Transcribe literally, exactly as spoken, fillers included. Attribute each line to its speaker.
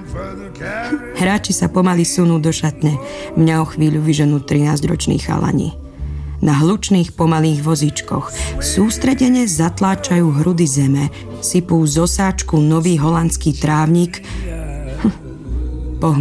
Speaker 1: Hráči sa pomaly sunú do šatne. Mňa o chvíľu vyženú trinásťroční chalani. Na hlučných pomalých vozíčkoch sústredene zatláčajú hrudy zeme, sypú z osáčku nový holandský trávnik,